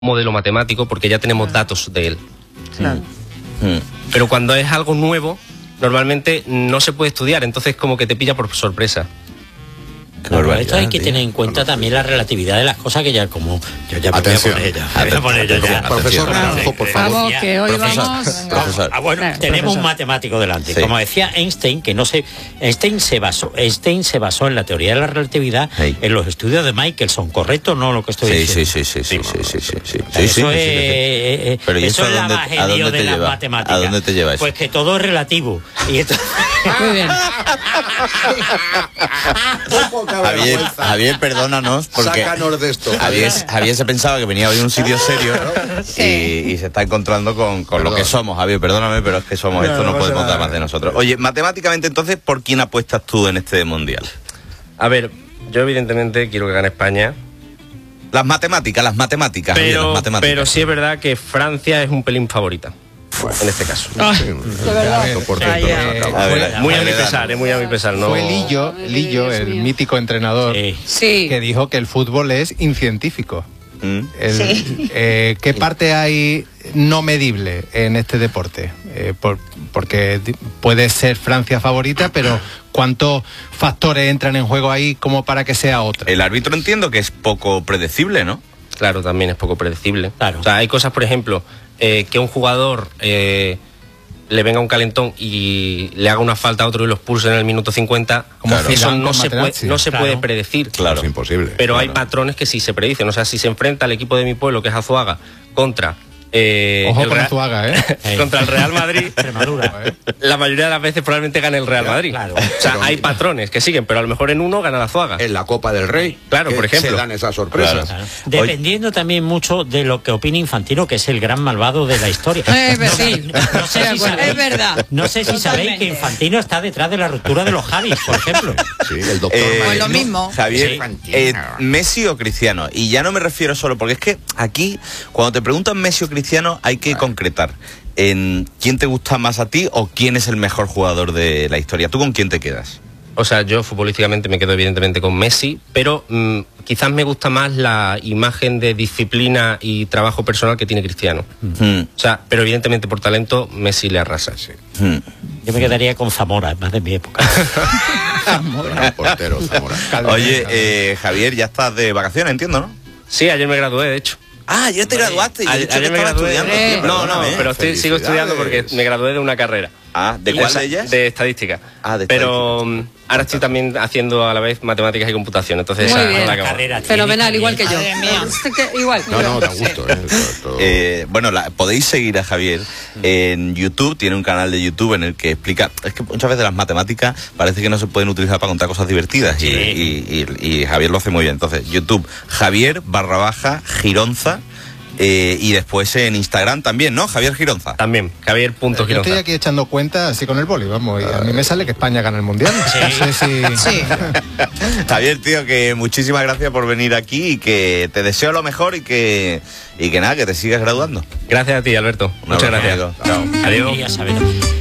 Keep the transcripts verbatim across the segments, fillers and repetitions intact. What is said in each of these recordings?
modelo matemático porque ya tenemos datos de él. Claro. Mm. Pero cuando es algo nuevo, normalmente no se puede estudiar, entonces como que te pilla por sorpresa. Claro, esto hay que tener en cuenta también la relatividad de las cosas que ya como... Yo ya me voy a poner ella. Me voy a poner yo ya. Profesor Naranjo, por favor. Vamos, que hoy Profesor, vamos... profesor. Ah, bueno, Claro, tenemos profesor. un matemático delante. Sí. Como decía Einstein, que no se... Einstein se basó, Einstein se basó en la teoría de la relatividad Sí. en los estudios de Michelson, ¿correcto o no lo que estoy Sí, diciendo? sí, sí, sí, sí, sí, sí, sí, sí, Eso sí, sí, es, sí. eh, eh, Pero ¿y eso eso es a la dónde- bajería a dónde de te las lleva? matemáticas. ¿A dónde te lleva eso? Pues que todo es relativo. Y esto... Muy bien. Javier, Javier, perdónanos, porque Sácanos de esto. Javier, Javier se pensaba que venía hoy a un sitio serio y, y se está encontrando con, con lo que somos. Javier, perdóname, pero es que somos esto, no podemos dar más de nosotros. Oye, matemáticamente entonces, ¿por quién apuestas tú en este mundial? A ver, yo evidentemente quiero que gane España, Las matemáticas, las matemáticas, Javier, pero, las matemáticas. pero sí es verdad que Francia es un pelín favorita, en este caso. De verdad. A ver, Muy a mi Javier, pesar, eh, muy a mi pesar. No... Fue Lillo, Lillo, el mítico entrenador, Sí. Sí. que dijo que el fútbol es incientífico. ¿Mm? El- Sí. eh, ¿Qué parte hay no medible en este deporte? Eh, por- porque di- puede ser Francia favorita, pero ¿cuántos factores entran en juego ahí como para que sea otra? El árbitro entiendo que es poco predecible, ¿no? Claro, también es poco predecible. Claro. O sea, hay cosas, por ejemplo, eh, que un jugador eh, le venga un calentón y le haga una falta a otro y los pulse en el minuto cincuenta, Como eso Zidane no con se, puede, Materazzi. no se Claro. puede predecir. Claro. Es imposible. Pero hay Claro. patrones que sí se predicen. O sea, si se enfrenta al equipo de mi pueblo, que es Azuaga, contra... eh, Ojo el con Real- Azuaga, ¿eh? contra el Real Madrid, Extremadura. la mayoría de las veces probablemente gane el Real Madrid. Claro. O sea, hay patrones que siguen, pero a lo mejor en uno gana la Azuaga. En la Copa del Rey. Claro, que por ejemplo. Se dan esas sorpresas. Claro. Dependiendo también mucho de lo que opine Infantino, que es el gran malvado de la historia. Es verdad. Sí, no sé si sabéis, Es verdad. no sé si sabéis Totalmente. que Infantino está detrás de la ruptura de los Javis, por ejemplo. Sí, el doctor. Eh, Pues lo mismo. Javier, Sí. eh, ¿Messi o Cristiano? Y ya no me refiero solo, porque es que aquí, cuando te preguntan Messi o Cristiano, hay que concretar en quién te gusta más a ti o quién es el mejor jugador de la historia. ¿Tú con quién te quedas? O sea, yo futbolísticamente me quedo evidentemente con Messi, pero mm, quizás me gusta más la imagen de disciplina y trabajo personal que tiene Cristiano. Mm, O sea, pero evidentemente por talento Messi le arrasa. mm. Yo me quedaría con Zamora, es más de mi época. Gran portero, Zamora. Oye, eh, Javier, ya estás de vacaciones, entiendo, ¿no? Sí, ayer me gradué, de hecho. Ah, ya te graduaste. Yo he Ayer, dicho que ayer me estabas gradué. estudiando. Eh, tío, No, no, perdóname. pero estoy, sigo estudiando porque me gradué de una carrera. Ah, ¿de Y cuál esa- de ellas? De estadística. Ah, de Pero estadística. mm, ahora estoy también haciendo a la vez matemáticas y computación, entonces Muy esa bien. es la que hago. Carrera tiene Fenomenal, igual que yo. también. Madre mía. Igual. No, no, da gusto. ¿eh? Todo- todo- Eh, bueno, la- podéis seguir a Javier en YouTube, tiene un canal de YouTube en el que explica, es que muchas veces las matemáticas parece que no se pueden utilizar para contar cosas divertidas y, Sí. y- y- y Javier lo hace muy bien. Entonces, YouTube, Javier barra baja Gironza, eh, y después en Instagram también, ¿no? Javier Gironza. También, Javier punto Yo estoy Gironza. aquí echando cuentas así con el boli, vamos, y a mí me sale que España gana el Mundial. No sé si... Sí. Javier, tío, que muchísimas gracias por venir aquí y que te deseo lo mejor y que, y que nada, que te sigas graduando. Gracias a ti, Alberto. Un Muchas abrazo, gracias. amigo. Chao. Adiós. Ya sabes.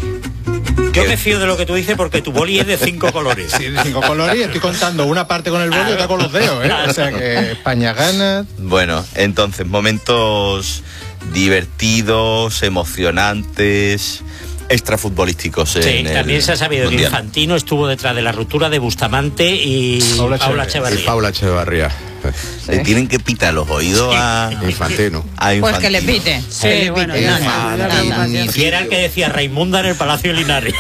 Yo me fío de lo que tú dices porque tu boli es de cinco colores. Sí, de cinco colores y estoy contando una parte con el boli y otra con los dedos, ¿eh? O sea que España gana. Bueno, entonces, momentos divertidos, emocionantes, extrafutbolísticos. Sí, en el también se ha sabido que Mundial. Infantino estuvo detrás de la ruptura de Bustamante y Paula Paula Echeverría. Y Echeverría. Paula Echevarría. Le tienen que pitar los oídos a, Infantino. a Pues que le Infantino. pite. Sí, Que le bueno, pite. ya Nada, está. nada, nada. Y era el que decía Raimunda en el Palacio de Linares.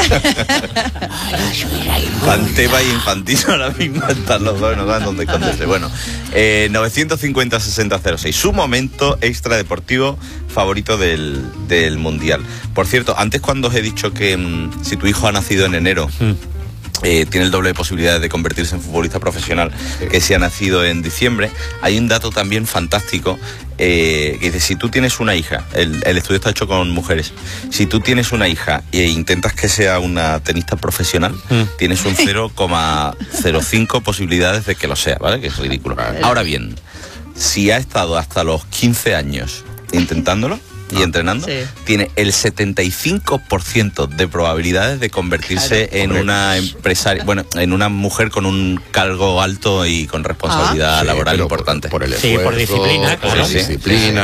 Fanteva y Infantino ahora mismo están los dos, no saben dónde esconderse. Bueno, eh, novecientos cincuenta sesenta cero seis, su momento extradeportivo favorito del, del Mundial. Por cierto, antes cuando os he dicho que mmm, si tu hijo ha nacido en enero, Eh, tiene el doble de posibilidades de convertirse en futbolista profesional que si ha nacido en diciembre. Hay un dato también fantástico eh, que dice, si tú tienes una hija, el, el estudio está hecho con mujeres, si tú tienes una hija e intentas que sea una tenista profesional, mm. tienes un cero coma cero cinco posibilidades de que lo sea, ¿vale? Que es ridículo. Ahora bien, si ha estado hasta los quince años intentándolo, y entrenando, Sí. tiene el setenta y cinco por ciento de probabilidades de convertirse Claro. en Hombre, una empresaria, bueno, en una mujer con un cargo alto y con responsabilidad Sí, laboral pero por- importante. Por, el Sí, por esfuerzo, disciplina, por claro. la Sí, sí. disciplina.